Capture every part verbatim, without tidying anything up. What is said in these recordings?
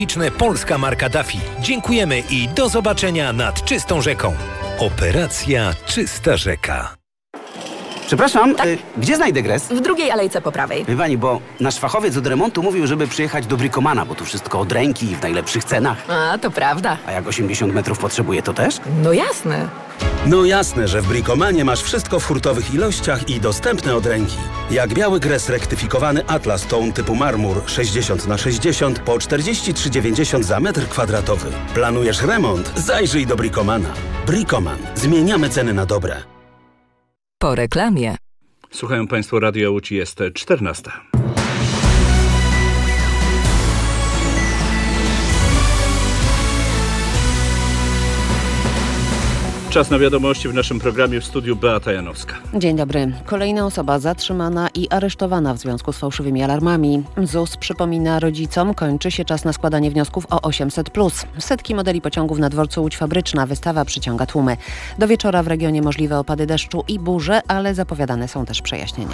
Polska marka Daffy. Dziękujemy i do zobaczenia nad czystą rzeką. Operacja Czysta Rzeka. Przepraszam, tak? y, gdzie znajdę gres? W drugiej alejce po prawej. Wie pani, bo nasz fachowiec od remontu mówił, żeby przyjechać do Bricomana, bo tu wszystko od ręki i w najlepszych cenach. A, to prawda. A jak osiemdziesiąt metrów potrzebuje, to też? No jasne. No jasne, że w Bricomanie masz wszystko w hurtowych ilościach i dostępne od ręki. Jak biały gres rektyfikowany Atlas Tone typu marmur sześćdziesiąt na sześćdziesiąt po czterdzieści trzy dziewięćdziesiąt za metr kwadratowy. Planujesz remont? Zajrzyj do Bricomana. Bricoman. Zmieniamy ceny na dobre. Po reklamie. Słuchają Państwo Radia Łódź, jest czternasta. Czas na wiadomości w naszym programie, w studiu Beata Janowska. Dzień dobry. Kolejna osoba zatrzymana i aresztowana w związku z fałszywymi alarmami. Z U S przypomina rodzicom, kończy się czas na składanie wniosków o osiemset plus. Setki modeli pociągów na dworcu Łódź Fabryczna. Wystawa przyciąga tłumy. Do wieczora w regionie możliwe opady deszczu i burze, ale zapowiadane są też przejaśnienia.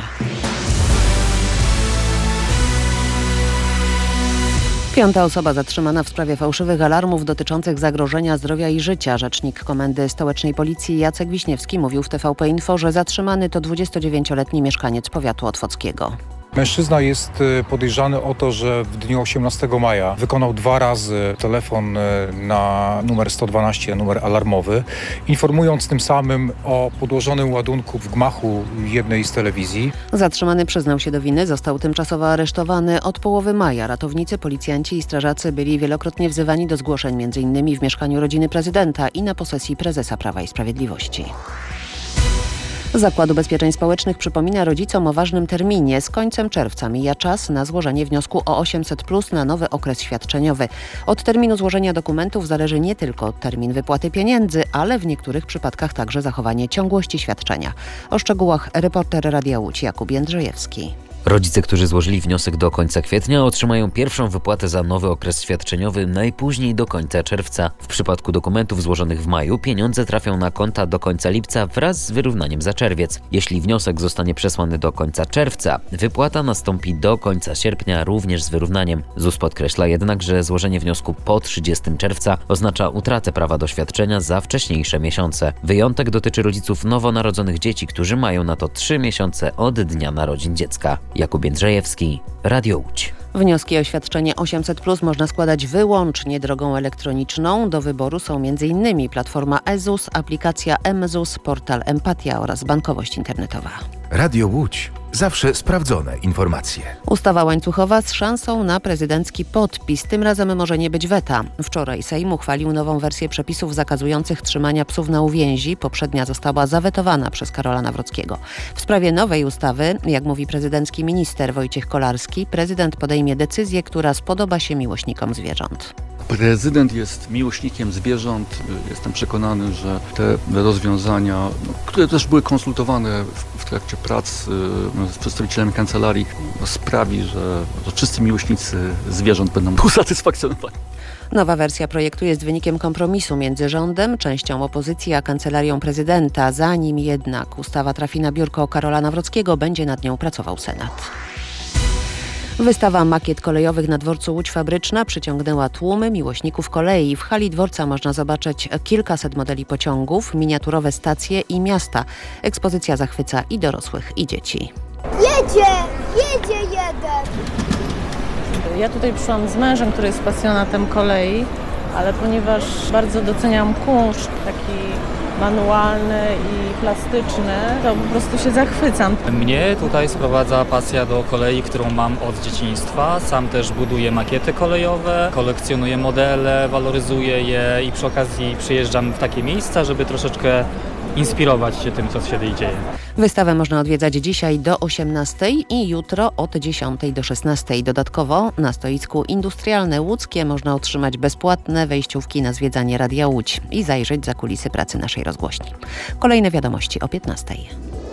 Piąta osoba zatrzymana w sprawie fałszywych alarmów dotyczących zagrożenia zdrowia i życia. Rzecznik Komendy Stołecznej Policji Jacek Wiśniewski mówił w T V P Info, że zatrzymany to dwudziestodziewięcioletni mieszkaniec powiatu otwockiego. Mężczyzna jest podejrzany o to, że w dniu osiemnastego maja wykonał dwa razy telefon na numer sto dwanaście, numer alarmowy, informując tym samym o podłożonym ładunku w gmachu jednej z telewizji. Zatrzymany przyznał się do winy, został tymczasowo aresztowany. Od połowy maja ratownicy, policjanci i strażacy byli wielokrotnie wzywani do zgłoszeń, między innymi w mieszkaniu rodziny prezydenta i na posesji prezesa Prawa i Sprawiedliwości. Zakład Ubezpieczeń Społecznych przypomina rodzicom o ważnym terminie. Z końcem czerwca mija czas na złożenie wniosku o osiemset plus na nowy okres świadczeniowy. Od terminu złożenia dokumentów zależy nie tylko termin wypłaty pieniędzy, ale w niektórych przypadkach także zachowanie ciągłości świadczenia. O szczegółach reporter Radia Łódź Jakub Jędrzejewski. Rodzice, którzy złożyli wniosek do końca kwietnia, otrzymają pierwszą wypłatę za nowy okres świadczeniowy najpóźniej do końca czerwca. W przypadku dokumentów złożonych w maju pieniądze trafią na konta do końca lipca wraz z wyrównaniem za czerwiec. Jeśli wniosek zostanie przesłany do końca czerwca, wypłata nastąpi do końca sierpnia również z wyrównaniem. Z U S podkreśla jednak, że złożenie wniosku po trzydziestego czerwca oznacza utratę prawa do świadczenia za wcześniejsze miesiące. Wyjątek dotyczy rodziców nowonarodzonych dzieci, którzy mają na to trzy miesiące od dnia narodzin dziecka. Jakub Jędrzejewski, Radio Łódź. Wnioski o świadczenie osiemset plus można składać wyłącznie drogą elektroniczną. Do wyboru są między innymi platforma E Z U S, aplikacja M Z U S, portal Empatia oraz bankowość internetowa. Radio Łódź. Zawsze sprawdzone informacje. Ustawa łańcuchowa z szansą na prezydencki podpis. Tym razem może nie być weta. Wczoraj Sejm uchwalił nową wersję przepisów zakazujących trzymania psów na uwięzi. Poprzednia została zawetowana przez Karola Nawrockiego. W sprawie nowej ustawy, jak mówi prezydencki minister Wojciech Kolarski, prezydent podejmie decyzję, która spodoba się miłośnikom zwierząt. Prezydent jest miłośnikiem zwierząt. Jestem przekonany, że te rozwiązania, które też były konsultowane w, w trakcie prac z przedstawicielami kancelarii, sprawi, że, że wszyscy miłośnicy zwierząt będą usatysfakcjonowani. Nowa wersja projektu jest wynikiem kompromisu między rządem, częścią opozycji a kancelarią prezydenta. Zanim jednak ustawa trafi na biurko Karola Nawrockiego, będzie nad nią pracował Senat. Wystawa makiet kolejowych na dworcu Łódź Fabryczna przyciągnęła tłumy miłośników kolei. W hali dworca można zobaczyć kilkaset modeli pociągów, miniaturowe stacje i miasta. Ekspozycja zachwyca i dorosłych, i dzieci. Jedzie! Jedzie jeden! Ja tutaj przyszłam z mężem, który jest pasjonatem kolei, ale ponieważ bardzo doceniam kunszt taki manualny i plastyczny, to po prostu się zachwycam. Mnie tutaj sprowadza pasja do kolei, którą mam od dzieciństwa. Sam też buduję makiety kolejowe, kolekcjonuję modele, waloryzuję je i przy okazji przyjeżdżam w takie miejsca, żeby troszeczkę inspirować się tym, co się dzieje. Wystawę można odwiedzać dzisiaj do osiemnastej i jutro od dziesiątej do szesnastej. Dodatkowo na stoisku Industrialne Łódzkie można otrzymać bezpłatne wejściówki na zwiedzanie Radia Łódź i zajrzeć za kulisy pracy naszej rozgłośni. Kolejne wiadomości o piętnastej.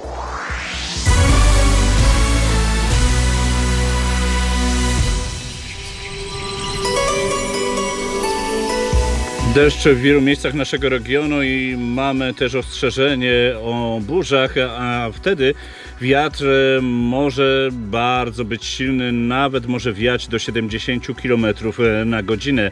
Deszcz w wielu miejscach naszego regionu i mamy też ostrzeżenie o burzach, a wtedy Wiatr może bardzo być silny, nawet może wiać do siedemdziesiąt kilometrów na godzinę.